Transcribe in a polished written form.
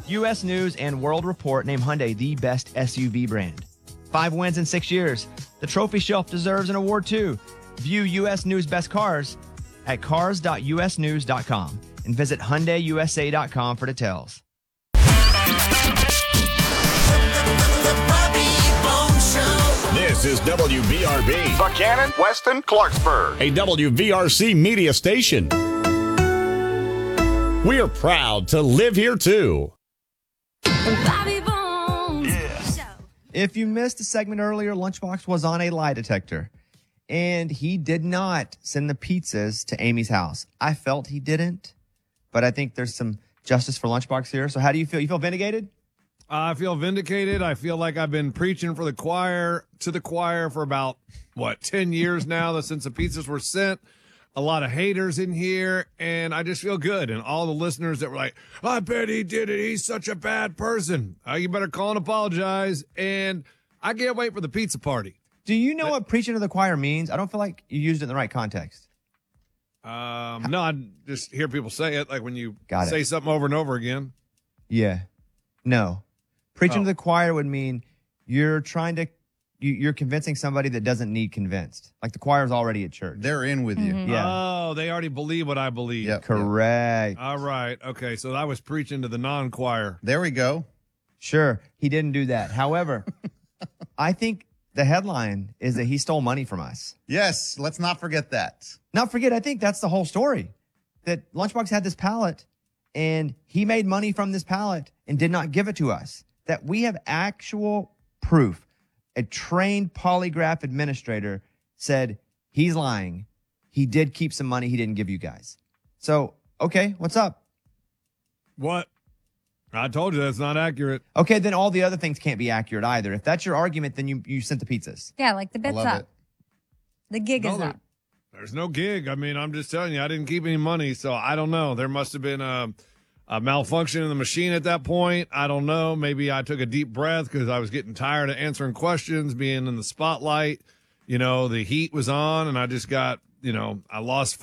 U.S. News and World Report named Hyundai the best SUV brand. 5 wins in 6 years. The trophy shelf deserves an award too. View U.S. News best cars at cars.usnews.com and visit HyundaiUSA.com for details. This is WVRB, Buchanan, Weston, Clarksburg. a WVRC media station. We are proud to live here, too. If you missed a segment earlier, Lunchbox was on a lie detector, and he did not send the pizzas to Amy's house. I felt he didn't, but I think there's some justice for Lunchbox here. So how do you feel? You feel vindicated? I feel vindicated. I feel like I've been preaching to the choir for about, 10 years now since the pizzas were sent. A lot of haters in here, and I just feel good. And all the listeners that were like, I bet he did it. He's such a bad person. You better call and apologize. And I can't wait for the pizza party. Do you know what preaching to the choir means? I don't feel like you used it in the right context. No, I just hear people say it, like when you Got it. say something over and over again. Yeah. No. Preaching to the choir would mean you're convincing somebody that doesn't need convinced. Like the choir's already at church. They're in with you. Yeah. Oh, they already believe what I believe. Yep. Correct. All right. Okay. So I was preaching to the non-choir. There we go. Sure. He didn't do that. However, I think the headline is that he stole money from us. Yes, let's not forget that. Not forget, I think that's the whole story. That Lunchbox had this pallet and he made money from this pallet and did not give it to us. That we have actual proof. A trained polygraph administrator said he's lying. He did keep some money he didn't give you guys. So, okay, what's up? What? I told you that's not accurate. Okay, then all the other things can't be accurate either. If that's your argument, then you sent the pizzas. Yeah, like the I bit's love up. it. The gig is up. There's no gig. I mean, I'm just telling you, I didn't keep any money, so I don't know. There must have been a malfunction in the machine at that point. I don't know. Maybe I took a deep breath because I was getting tired of answering questions, being in the spotlight. The heat was on, and I just got, I lost